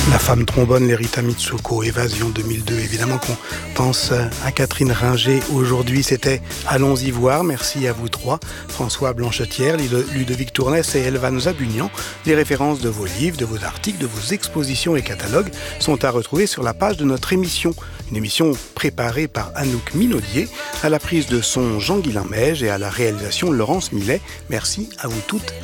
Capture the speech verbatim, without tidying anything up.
La femme trombone, Lerita Mitsuko, Évasion deux mille deux. Évidemment qu'on pense à Catherine Ringer aujourd'hui. C'était Allons-y voir. Merci à vous trois. François Blanchetière, Ludovic Tournès et Elvan Zabunian. Les références de vos livres, de vos articles, de vos expositions et catalogues sont à retrouver sur la page de notre émission. Une émission préparée par Anouk Minaudier, à la prise de son Jean-Guilain Meige et à la réalisation Laurence Millet. Merci à vous toutes